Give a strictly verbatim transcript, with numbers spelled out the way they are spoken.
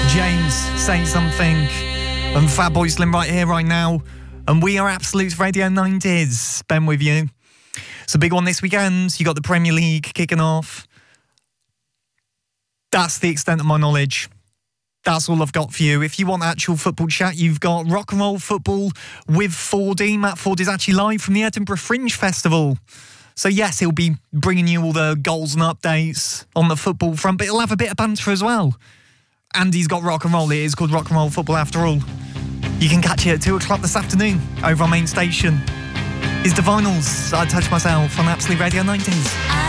James, Say Something, and Fatboy Slim right here, right now. And we are Absolute Radio nineties. Ben with you. It's a big one this weekend. You got the Premier League kicking off. That's the extent of my knowledge. That's all I've got for you. If you want actual football chat, you've got Rock and Roll Football with four D. Matt Ford is actually live from the Edinburgh Fringe Festival. So yes, he'll be bringing you all the goals and updates on the football front, but he'll have a bit of banter as well. And he's got Rock and Roll. It is called Rock and Roll Football after all. You can catch it at two o'clock this afternoon over on Main Station. It's the Vinyls. I Touch Myself on Absolute Radio nineties.